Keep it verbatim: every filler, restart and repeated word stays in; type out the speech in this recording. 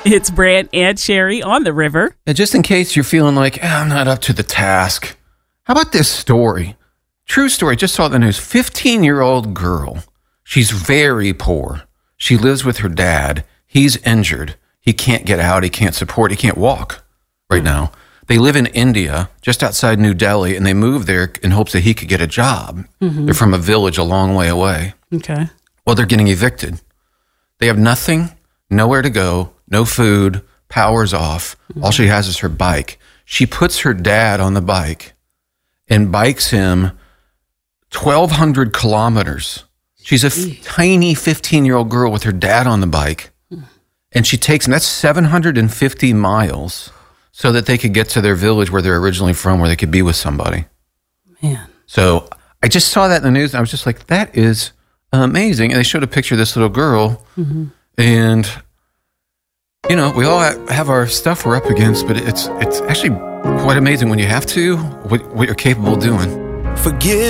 It's Brant and Sherry on the river. And just in case you're feeling like, eh, I'm not up to the task, how about this story? True story, just saw the news. fifteen-year-old girl. She's very poor. She lives with her dad. He's injured. He can't get out. He can't support. He can't walk right now. They live in India, just outside New Delhi, and they moved there in hopes that he could get a job. Mm-hmm. They're from a village a long way away. Okay. Well, they're getting evicted. They have nothing, nowhere to go, no food, power's off. Mm-hmm. All she has is her bike. She puts her dad on the bike and bikes him twelve hundred kilometers. She's a f- tiny fifteen-year-old girl with her dad on the bike. And she takes him, that's seven hundred fifty miles so that they could get to their village where they're originally from, where they could be with somebody. Man. So I just saw that in the news, and I was just like, that is amazing. And they showed a picture of this little girl. Mm-hmm. And, you know, we all have our stuff we're up against, but it's it's actually quite amazing when you have to, what, what you're capable of doing. Forgive.